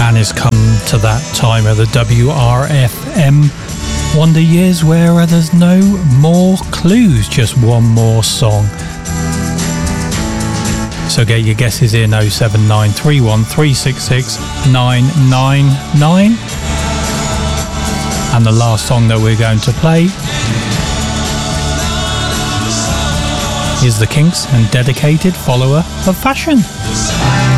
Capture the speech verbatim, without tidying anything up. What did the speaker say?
And it's come to that time of the W R F M Wonder Years where there's no more clues, just one more song. So get your guesses in oh seven nine three one three six six nine nine nine. And the last song that we're going to play is The Kinks and Dedicated Follower of Fashion.